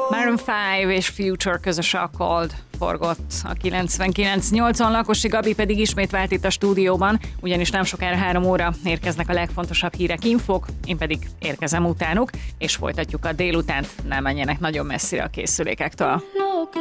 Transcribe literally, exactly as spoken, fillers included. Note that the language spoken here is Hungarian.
Maroon öt és Future közös a Cold forgott a kilencvenkilenc nyolcvan, Lakosi Gabi pedig ismét vált itt a stúdióban, ugyanis nem sokára három óra érkeznek a legfontosabb hírek, infók, én pedig érkezem utánuk, és folytatjuk a délutánt, nem menjenek nagyon messzire a készülékektől.